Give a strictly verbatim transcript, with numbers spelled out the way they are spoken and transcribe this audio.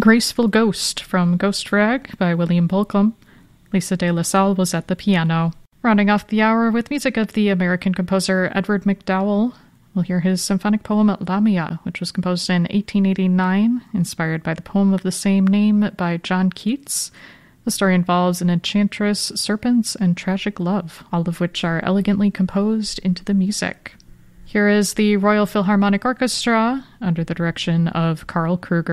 Graceful Ghost from Ghost Rag by William Bolcom. Lisa de la Salle was at the piano. Rounding off the hour with music of the American composer Edward MacDowell, we'll hear his symphonic poem Lamia, which was composed in eighteen eighty-nine, inspired by the poem of the same name by John Keats. The story involves an enchantress, serpents, and tragic love, all of which are elegantly composed into the music. Here is the Royal Philharmonic Orchestra, under the direction of Karl Kruger.